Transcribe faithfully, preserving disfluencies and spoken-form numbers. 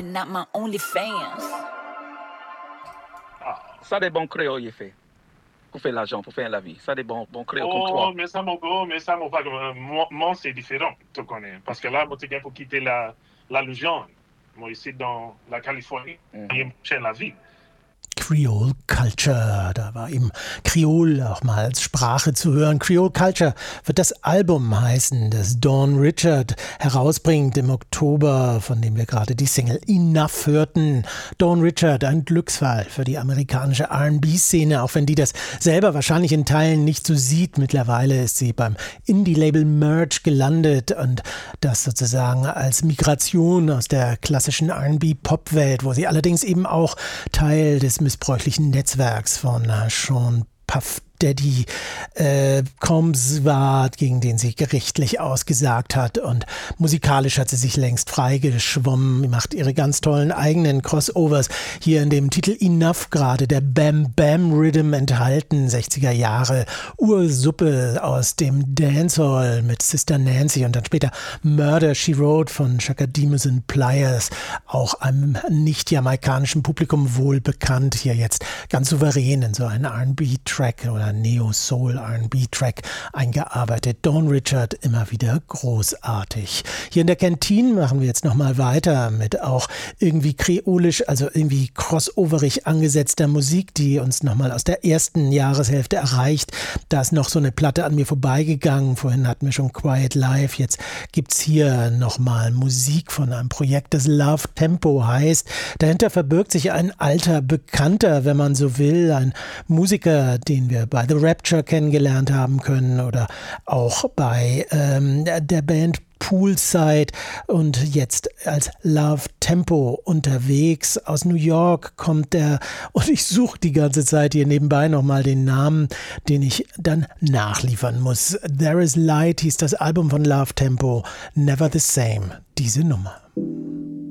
not my only fans. Ah, ça des bons créoles, il fait. Pour faire l'argent, pour faire la vie. Ça des bons, bons créoles comme Oh, toi. mais ça, mon gars, mais ça, mon pas. Moi, moi, c'est différent, tu connais. Parce que là, moi, tu viens pour quitter la, la Louisiane. Moi, ici, dans la Californie, Mhm. j'ai la vie. Creole Culture, da war eben Kreol auch mal als Sprache zu hören. Creole Culture wird das Album heißen, das Dawn Richard herausbringt im Oktober, von dem wir gerade die Single Enough hörten. Dawn Richard, ein Glücksfall für die amerikanische R and B-Szene, auch wenn die das selber wahrscheinlich in Teilen nicht so sieht. Mittlerweile ist sie beim Indie-Label Merge gelandet und das sozusagen als Migration aus der klassischen R and B-Pop-Welt, wo sie allerdings eben auch Teil des missbräuchlichen Netzwerks von Sean Puff Daddy äh, Combs war, gegen den sie gerichtlich ausgesagt hat, und musikalisch hat sie sich längst freigeschwommen, macht ihre ganz tollen eigenen Crossovers. Hier in dem Titel Enough gerade der Bam Bam Rhythm enthalten, sechziger Jahre Ursuppe aus dem Dancehall mit Sister Nancy und dann später Murder, She Wrote von Chaka Demus and Pliers, auch einem nicht-jamaikanischen Publikum wohl bekannt, hier jetzt ganz souverän in so einen R and B-Track oder Neo-Soul-R and B-Track eingearbeitet. Dawn Richard immer wieder großartig. Hier in der Kantine machen wir jetzt nochmal weiter mit auch irgendwie kreolisch, also irgendwie crossoverig angesetzter Musik, die uns nochmal aus der ersten Jahreshälfte erreicht. Da ist noch so eine Platte an mir vorbeigegangen. Vorhin hatten wir schon Quiet Life. Jetzt gibt's hier nochmal Musik von einem Projekt, das Love Tempo heißt. Dahinter verbirgt sich ein alter Bekannter, wenn man so will, ein Musiker, den wir bei The Rapture kennengelernt haben können oder auch bei ähm, der Band Poolside und jetzt als Love Tempo unterwegs. Aus New York kommt der, und ich suche die ganze Zeit hier nebenbei nochmal den Namen, den ich dann nachliefern muss. There is Light hieß das Album von Love Tempo, Never the Same, diese Nummer.